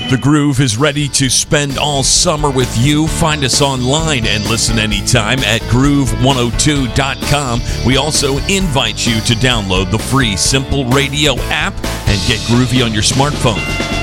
The Groove is ready to spend all summer with you. Find us online and listen anytime at groove102.com. We also invite you to download the free Simple Radio app and get groovy on your smartphone.